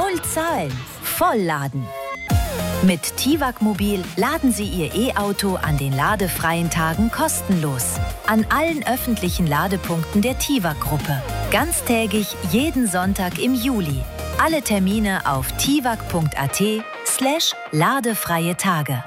Null Zahlen, Vollladen. Mit TIWAG Mobil laden Sie Ihr E-Auto an den ladefreien Tagen kostenlos. An allen öffentlichen Ladepunkten der TIWAG-Gruppe. Ganztägig jeden Sonntag im Juli. Alle Termine auf tiwag.at/ladefreie Tage.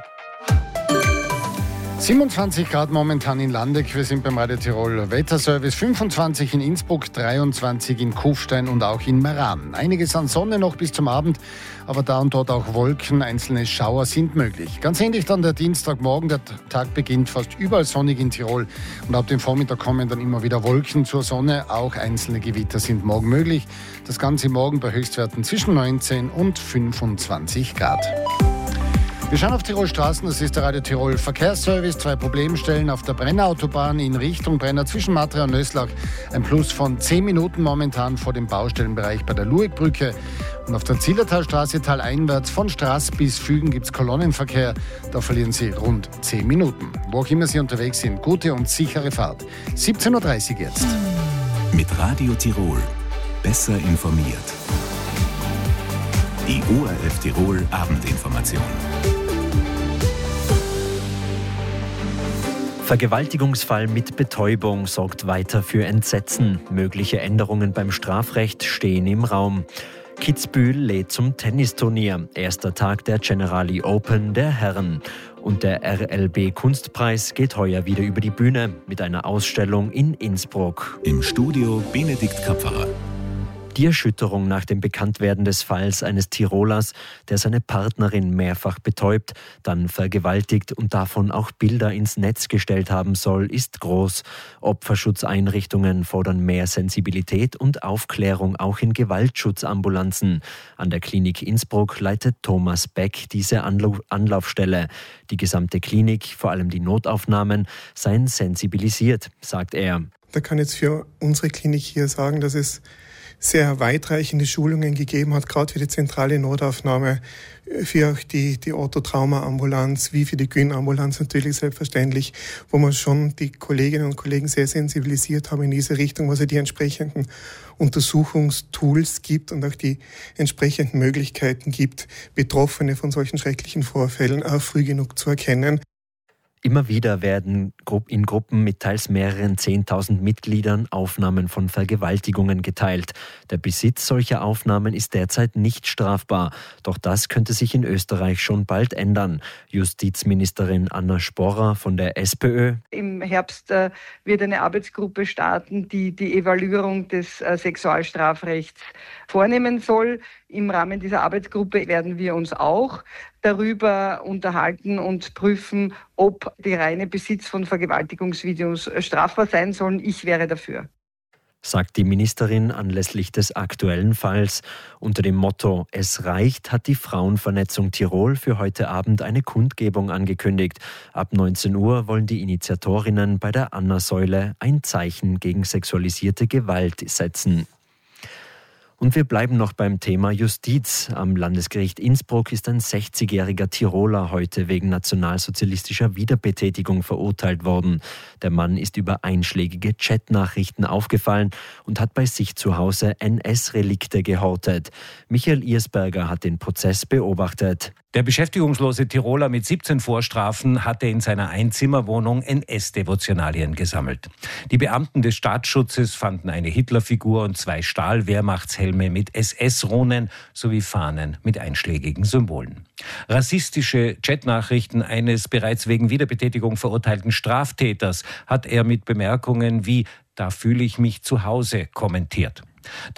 27 Grad momentan in Landeck, wir sind beim Radio Tirol Wetterservice, 25 in Innsbruck, 23 in Kufstein und auch in Meran. Einiges an Sonne noch bis zum Abend, aber da und dort auch Wolken, einzelne Schauer sind möglich. Ganz ähnlich dann der Dienstagmorgen, der Tag beginnt fast überall sonnig in Tirol und ab dem Vormittag kommen dann immer wieder Wolken zur Sonne, auch einzelne Gewitter sind morgen möglich. Das Ganze morgen bei Höchstwerten zwischen 19 und 25 Grad. Wir schauen auf Tirol Straßen, das ist der Radio Tirol Verkehrsservice. 2 Problemstellen auf der Brennerautobahn in Richtung Brenner zwischen Matera und Nöslach. Ein Plus von 10 Minuten momentan vor dem Baustellenbereich bei der Luegbrücke. Und auf der Zillertalstraße taleinwärts von Straß bis Fügen gibt es Kolonnenverkehr. Da verlieren Sie rund 10 Minuten. Wo auch immer Sie unterwegs sind, gute und sichere Fahrt. 17.30 Uhr jetzt. Mit Radio Tirol. Besser informiert. Die ORF Tirol Abendinformation. Vergewaltigungsfall mit Betäubung sorgt weiter für Entsetzen. Mögliche Änderungen beim Strafrecht stehen im Raum. Kitzbühel lädt zum Tennisturnier. Erster Tag der Generali Open der Herren. Und der RLB Kunstpreis geht heuer wieder über die Bühne mit einer Ausstellung in Innsbruck. Im Studio Benedikt Kapferer. Die Erschütterung nach dem Bekanntwerden des Falls eines Tirolers, der seine Partnerin mehrfach betäubt, dann vergewaltigt und davon auch Bilder ins Netz gestellt haben soll, ist groß. Opferschutzeinrichtungen fordern mehr Sensibilität und Aufklärung auch in Gewaltschutzambulanzen. An der Klinik Innsbruck leitet Thomas Beck diese Anlaufstelle. Die gesamte Klinik, vor allem die Notaufnahmen, seien sensibilisiert, sagt er. Da kann jetzt für unsere Klinik hier sagen, dass es sehr weitreichende Schulungen gegeben hat, gerade für die zentrale Notaufnahme, für auch die Orthotrauma-Ambulanz, wie für die Gyn-Ambulanz natürlich selbstverständlich, wo wir schon die Kolleginnen und Kollegen sehr sensibilisiert haben in diese Richtung, wo es die entsprechenden Untersuchungstools gibt und auch die entsprechenden Möglichkeiten gibt, Betroffene von solchen schrecklichen Vorfällen auch früh genug zu erkennen. Immer wieder werden in Gruppen mit teils mehreren 10.000 Mitgliedern Aufnahmen von Vergewaltigungen geteilt. Der Besitz solcher Aufnahmen ist derzeit nicht strafbar. Doch das könnte sich in Österreich schon bald ändern. Justizministerin Anna Sporrer von der SPÖ. Im Herbst wird eine Arbeitsgruppe starten, die die Evaluierung des Sexualstrafrechts vornehmen soll. Im Rahmen dieser Arbeitsgruppe werden wir uns auch darüber unterhalten und prüfen, ob der reine Besitz von Vergewaltigungsvideos strafbar sein sollen. Ich wäre dafür. Sagt die Ministerin anlässlich des aktuellen Falls. Unter dem Motto „Es reicht" hat die Frauenvernetzung Tirol für heute Abend eine Kundgebung angekündigt. Ab 19 Uhr wollen die Initiatorinnen bei der Anna-Säule ein Zeichen gegen sexualisierte Gewalt setzen. Und wir bleiben noch beim Thema Justiz. Am Landesgericht Innsbruck ist ein 60-jähriger Tiroler heute wegen nationalsozialistischer Wiederbetätigung verurteilt worden. Der Mann ist über einschlägige Chatnachrichten aufgefallen und hat bei sich zu Hause NS-Relikte gehortet. Michael Irsberger hat den Prozess beobachtet. Der beschäftigungslose Tiroler mit 17 Vorstrafen hatte in seiner Einzimmerwohnung NS-Devotionalien gesammelt. Die Beamten des Staatsschutzes fanden eine Hitlerfigur und 2 Stahl-Wehrmachtshelme mit SS-Runen sowie Fahnen mit einschlägigen Symbolen. Rassistische Chatnachrichten eines bereits wegen Wiederbetätigung verurteilten Straftäters hat er mit Bemerkungen wie „Da fühle ich mich zu Hause" kommentiert.